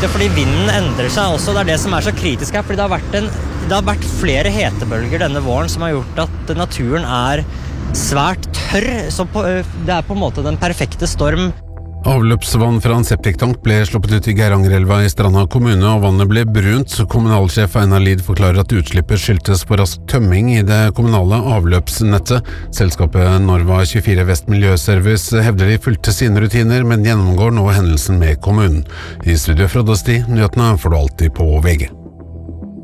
det fordi vinden endrer seg også. Det det som så kritisk her, fordi det har vært flere hetebølger denne våren som har gjort at naturen svært tørr, så det på en måte den perfekte storm. Avløpsvann fra en septiktank ble sluppet ut i Geirangerelva i Stranda kommune, og vannet ble brunt. Kommunalsjef Einar Lid forklarer at utslippet skyldtes på rask tømming i det kommunale avløpsnettet. Selskapet Norva 24 Vest Miljøservice hevder de fulgte sine rutiner, men gjennomgår nå hendelsen med kommunen. I studio fra Dosti, nyhetene får du alltid på VG.